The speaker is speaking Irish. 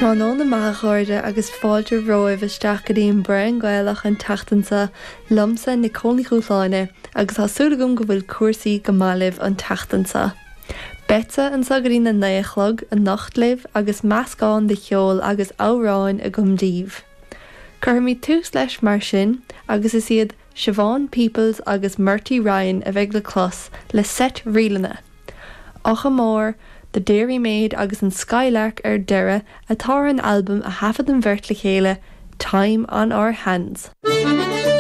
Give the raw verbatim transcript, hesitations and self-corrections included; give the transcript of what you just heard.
Tránó na maithghairde agus fáilte roimh isteach go dtíon brean ghailach an teachtansa lomsa na Cónaí Chúsláine agus thásúlagum go bhfuil cuasaí go mailibh an teachtansa. Beta an sagarí na naichlog an nachtlibh agus meascáin de cheol agus áráin a gomdíobh. Curmí tús leis mar sin agus is iad Siobhan Peoples agus Murty Ryan a bheith le clos le set rialana. Ach amór, the Dairy Maid agus an Skylark ar deire atá an album a hafad an bhirt le chéile Time on Our Hands.